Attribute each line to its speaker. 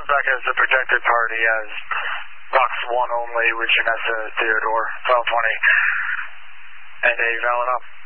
Speaker 1: back as the projected party as box 1 only, with Janessa Theodore, 1220. And a valid up.